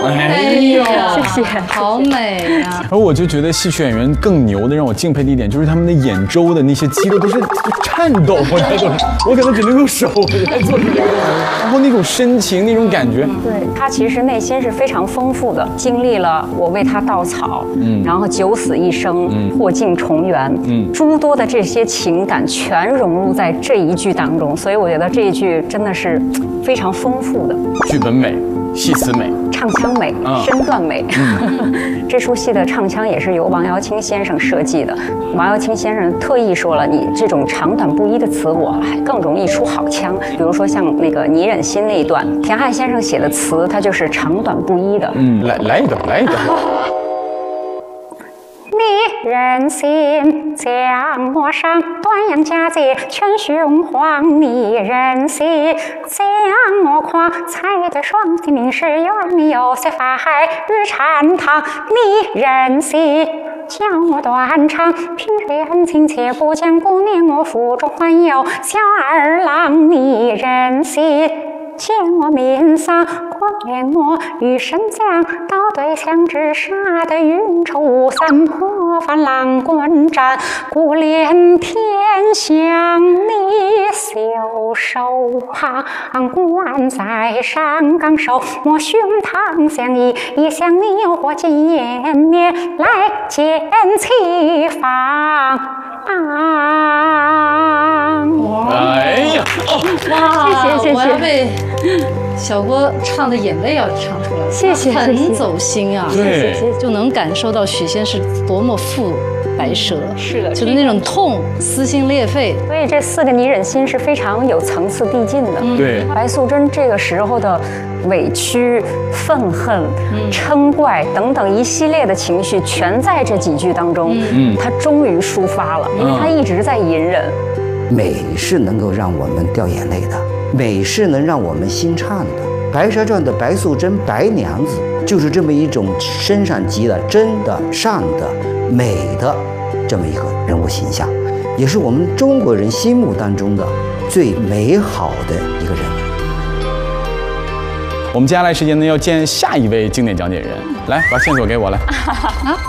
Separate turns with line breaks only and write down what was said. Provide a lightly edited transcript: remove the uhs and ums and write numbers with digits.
哎呀，
谢谢，
好美呀！
而我就觉得戏曲演员更牛的，让我敬佩的一点就是他们的眼周的那些肌肉都是颤抖的那种，我可能只能用手来做这个动作，然后那种深情那种感觉，
对他其实内心是非常丰富的，经历了我为他稻草，然后九死一生，破镜重圆，诸多的这些情感全融入在这一句当中，所以我觉得这一句真的是非常丰富的。
剧本美，戏词美，
唱腔美，身段美。这出戏的唱腔也是由王瑶卿先生设计的。王瑶卿先生特意说了，你这种长短不一的词，我还更容易出好腔。比如说像那个《拟人心》那一段，田汉先生写的词，它就是长短不一的。
来一段，来一段。
拟人心，将我上端阳佳节，全雄黄拟人心，将我夸才对双体名士，远有些法海日禅堂。拟人心，将我断肠，平人情切不讲不念我腹中还有小二郎。拟人心，见我面丧，光怜我与神将，刀对枪直杀得云愁雾散，破帆浪滚战，孤怜天香你袖手旁观在上岗手，莫胸膛相依，一向你我见面来见其房。
哎呀，
哇，
谢谢
我要被小郭唱的眼泪要唱出来了，
谢谢
很走心啊，
对，
就能感受到许仙是多么负白蛇，
是的，
就是那种痛，撕心裂肺。
所以这四个拟人心是非常有层次递进的。
对，
白素贞这个时候的委屈、愤恨、嗔怪等等一系列的情绪，全在这几句当中，她终于抒发了，因为她一直在隐忍。
美是能够让我们掉眼泪的，美是能让我们心颤的。《白蛇传》的白素贞白娘子就是这么一种身上集了真的、善的、美的这么一个人物形象，也是我们中国人心目当中的最美好的一个人物。
我们接下来时间呢要见下一位经典讲解人，来把线索给我来。